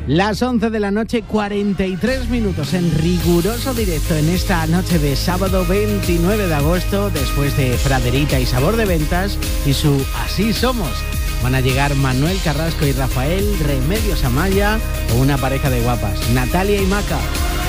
Las 11 de la noche, 43 minutos en riguroso directo en esta noche de sábado 29 de agosto, después de Praderita y Sabor de Ventas y su Así Somos. Van a llegar Manuel Carrasco y Rafael, Remedios Amaya o una pareja de guapas, Natalia y Maca.